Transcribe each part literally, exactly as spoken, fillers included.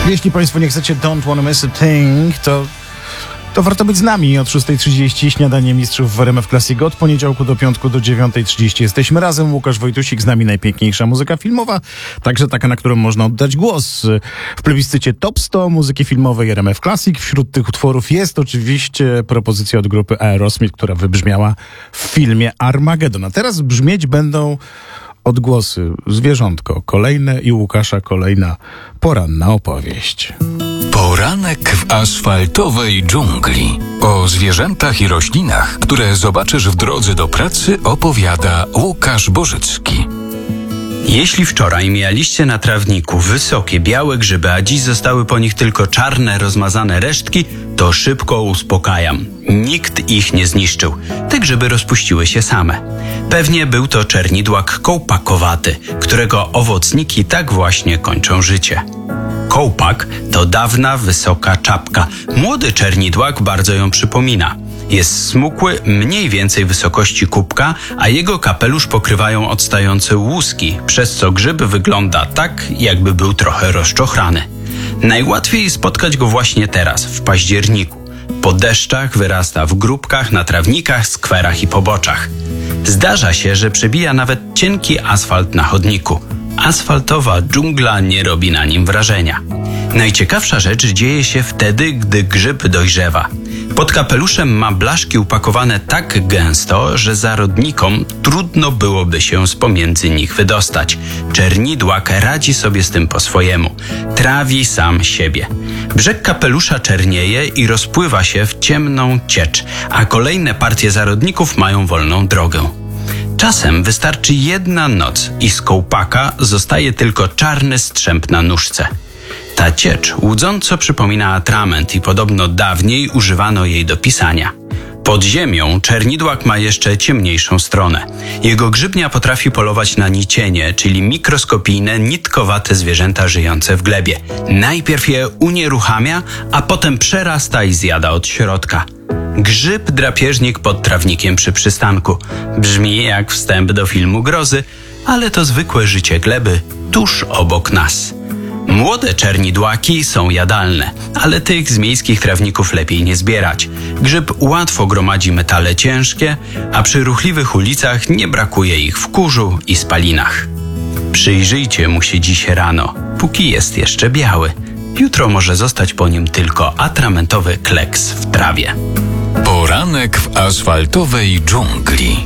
Jeśli Państwo nie chcecie Don't Wanna Miss a Thing, to, to warto być z nami od szóstej trzydzieści. Śniadanie Mistrzów w R M F Classic od poniedziałku do piątku do dziewiątej trzydzieści. Jesteśmy razem. Łukasz Wojtusik, z nami najpiękniejsza muzyka filmowa, także taka, na którą można oddać głos. W plebiscycie Top sto muzyki filmowej R M F Classic. Wśród tych utworów jest oczywiście propozycja od grupy Aerosmith, która wybrzmiała w filmie Armageddon. A teraz brzmieć będą odgłosy Zwierzątko kolejne i Łukasza kolejna poranna opowieść. Poranek w asfaltowej dżungli. O zwierzętach i roślinach, które zobaczysz w drodze do pracy, opowiada Łukasz Bożycki. Jeśli wczoraj mijaliście na trawniku wysokie, białe grzyby, a dziś zostały po nich tylko czarne, rozmazane resztki, to szybko uspokajam. Nikt ich nie zniszczył. Te grzyby rozpuściły się same. Pewnie był to czernidłak kołpakowaty, którego owocniki tak właśnie kończą życie. Kołpak to dawna, wysoka czapka. Młody czernidłak bardzo ją przypomina. Jest smukły, mniej więcej wysokości kubka, a jego kapelusz pokrywają odstające łuski, przez co grzyb wygląda tak, jakby był trochę rozczochrany. Najłatwiej spotkać go właśnie teraz, w październiku. Po deszczach wyrasta w grupkach, na trawnikach, skwerach i poboczach. Zdarza się, że przebija nawet cienki asfalt na chodniku. Asfaltowa dżungla nie robi na nim wrażenia. Najciekawsza rzecz dzieje się wtedy, gdy grzyb dojrzewa. Pod kapeluszem ma blaszki upakowane tak gęsto, że zarodnikom trudno byłoby się z pomiędzy nich wydostać. Czernidłak radzi sobie z tym po swojemu. Trawi sam siebie. Brzeg kapelusza czernieje i rozpływa się w ciemną ciecz, a kolejne partie zarodników mają wolną drogę. Czasem wystarczy jedna noc i z kołpaka zostaje tylko czarny strzęp na nóżce. Ta ciecz łudząco przypomina atrament i podobno dawniej używano jej do pisania. Pod ziemią czernidłak ma jeszcze ciemniejszą stronę. Jego grzybnia potrafi polować na nicienie, czyli mikroskopijne, nitkowate zwierzęta żyjące w glebie. Najpierw je unieruchamia, a potem przerasta i zjada od środka. Grzyb drapieżnik pod trawnikiem przy przystanku. Brzmi jak wstęp do filmu grozy, ale to zwykłe życie gleby tuż obok nas. Młode czernidłaki są jadalne, ale tych z miejskich trawników lepiej nie zbierać. Grzyb łatwo gromadzi metale ciężkie, a przy ruchliwych ulicach nie brakuje ich w kurzu i spalinach. Przyjrzyjcie mu się dziś rano, póki jest jeszcze biały. Jutro może zostać po nim tylko atramentowy kleks w trawie. Poranek w asfaltowej dżungli.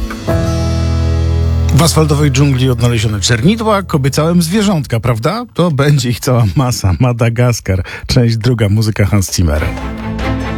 W asfaltowej dżungli odnalezione czernidłak, obiecałem zwierzątka, prawda? To będzie ich cała masa. Madagaskar, część druga, muzyka Hans Zimmera.